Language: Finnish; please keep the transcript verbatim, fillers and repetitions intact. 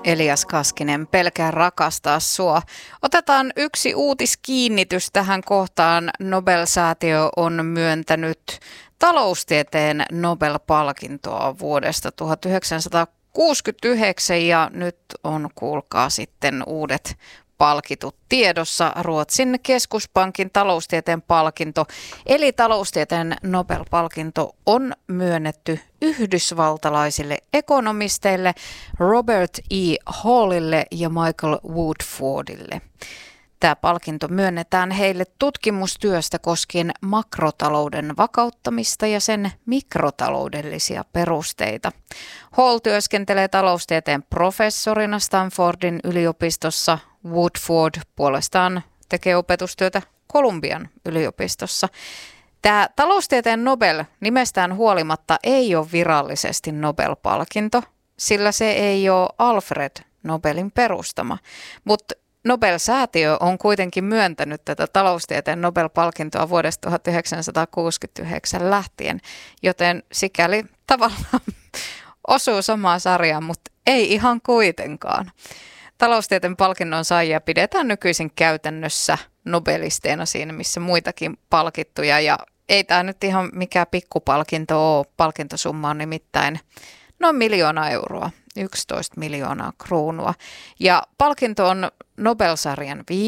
Elias Kaskinen, pelkää rakastaa sua. Otetaan yksi uutiskiinnitys tähän kohtaan. Nobel-säätiö on myöntänyt taloustieteen Nobel-palkintoa vuodesta tuhatyhdeksänsataakuusikymmentäyhdeksän ja nyt on, kuulkaa, sitten uudet palkitut tiedossa. Ruotsin keskuspankin taloustieteen palkinto, eli taloustieteen Nobel-palkinto, on myönnetty yhdysvaltalaisille ekonomisteille Robert E. Hallille ja Michael Woodfordille. Tämä palkinto myönnetään heille tutkimustyöstä koskien makrotalouden vakauttamista ja sen mikrotaloudellisia perusteita. Hall työskentelee taloustieteen professorina Stanfordin yliopistossa. Woodford puolestaan tekee opetustyötä Columbian yliopistossa. Tämä taloustieteen Nobel nimestään huolimatta ei ole virallisesti Nobel-palkinto, sillä se ei ole Alfred Nobelin perustama, mutta Nobel-säätiö on kuitenkin myöntänyt tätä taloustieteen Nobel-palkintoa vuodesta tuhatyhdeksänsataakuusikymmentäyhdeksän lähtien, joten sikäli tavallaan osuu samaan sarjaan, mutta ei ihan kuitenkaan. Taloustieteen palkinnon saajia pidetään nykyisin käytännössä nobelisteina siinä, missä muitakin palkittuja, ja ei tämä nyt ihan mikään pikkupalkinto ole. Palkintosumma on nimittäin noin miljoona euroa, yksitoista miljoonaa kruunua, ja palkinto on Nobel-sarjan